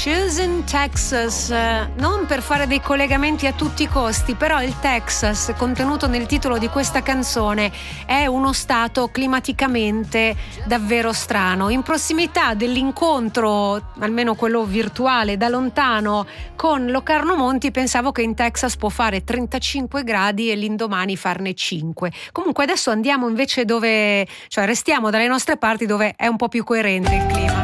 Choosing Texas, non per fare dei collegamenti a tutti i costi, però il Texas, contenuto nel titolo di questa canzone, è uno stato climaticamente davvero strano. In prossimità dell'incontro, almeno quello virtuale, da lontano, con Locarno Monti, pensavo che in Texas può fare 35 gradi e l'indomani farne 5. Comunque adesso andiamo invece cioè restiamo dalle nostre parti dove è un po' più coerente il clima.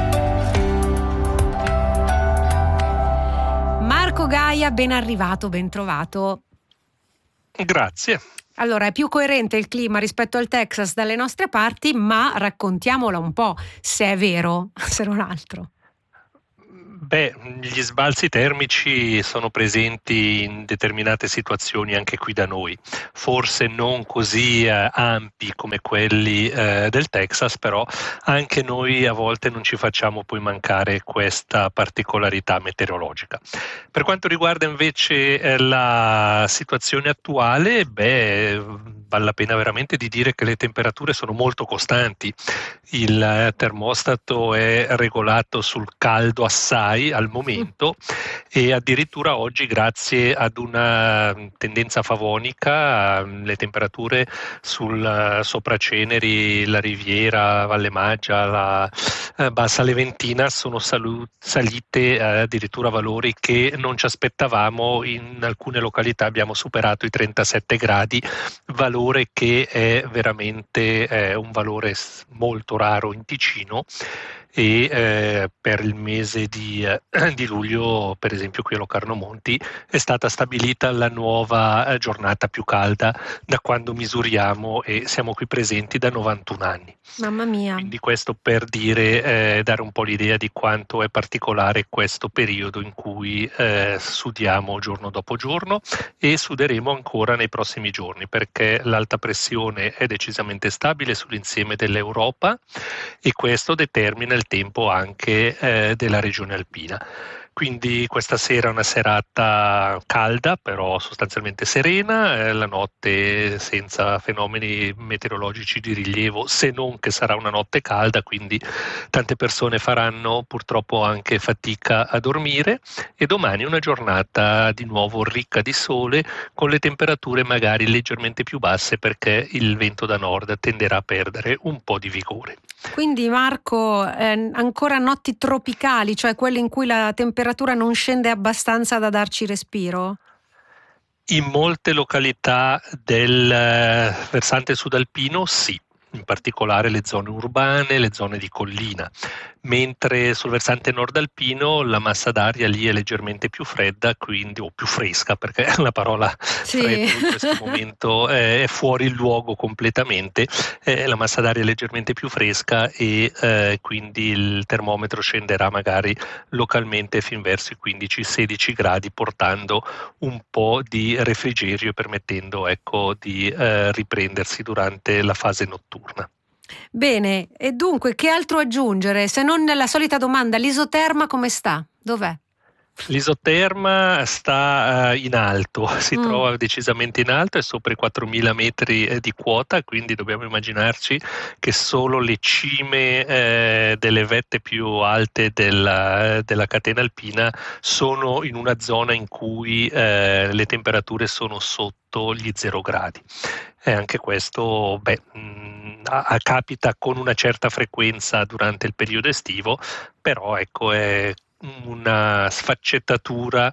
Marco Gaia, ben arrivato, ben trovato. Grazie. Allora, è più coerente il clima rispetto al Texas dalle nostre parti, ma raccontiamola un po', se è vero, se non altro. Beh, gli sbalzi termici sono presenti in determinate situazioni anche qui da noi, forse non così ampi come quelli del Texas, però anche noi a volte non ci facciamo poi mancare questa particolarità meteorologica. Per quanto riguarda invece la situazione attuale, vale la pena veramente di dire che le temperature sono molto costanti. Il termostato è regolato sul caldo assai al momento e addirittura oggi, grazie ad una tendenza favonica, le temperature sul Sopraceneri, la Riviera, Valle Maggia, la Bassa Leventina sono salite addirittura a valori che non ci aspettavamo. In alcune località abbiamo superato i 37 gradi, valore che è veramente un valore molto raro in Ticino. E per il mese di luglio, per esempio qui a Locarno Monti, è stata stabilita la nuova giornata più calda da quando misuriamo e siamo qui presenti da 91 anni. Mamma mia. Quindi questo per dare un po' l'idea di quanto è particolare questo periodo in cui sudiamo giorno dopo giorno e suderemo ancora nei prossimi giorni, perché l'alta pressione è decisamente stabile sull'insieme dell'Europa e questo determina il tempo anche della regione alpina. Quindi questa sera è una serata calda, però sostanzialmente serena, la notte senza fenomeni meteorologici di rilievo, se non che sarà una notte calda, quindi tante persone faranno purtroppo anche fatica a dormire, e domani una giornata di nuovo ricca di sole, con le temperature magari leggermente più basse perché il vento da nord tenderà a perdere un po' di vigore. Quindi Marco, ancora notti tropicali, cioè quelle in cui la temperatura non scende abbastanza da darci respiro? In molte località del versante sudalpino sì, in particolare le zone urbane, le zone di collina, mentre sul versante nordalpino la massa d'aria lì è leggermente più fredda, quindi, o più fresca, perché la parola freddo in questo momento è fuori luogo completamente. La massa d'aria è leggermente più fresca e quindi il termometro scenderà magari localmente fin verso i 15-16 gradi, portando un po' di refrigerio e permettendo di riprendersi durante la fase notturna. Bene, e dunque che altro aggiungere se non la solita domanda: l'isoterma come sta? Dov'è? L'isoterma sta in alto, si trova decisamente in alto, è sopra i 4.000 metri di quota, quindi dobbiamo immaginarci che solo le cime delle vette più alte della catena alpina sono in una zona in cui le temperature sono sotto gli 0 gradi. E anche questo capita con una certa frequenza durante il periodo estivo, però è una sfaccettatura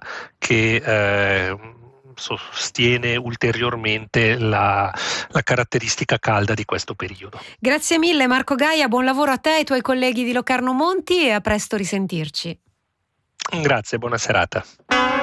che sostiene ulteriormente la caratteristica calda di questo periodo. Grazie mille Marco Gaia, buon lavoro a te e ai tuoi colleghi di Locarno Monti e a presto risentirci. Grazie, buona serata.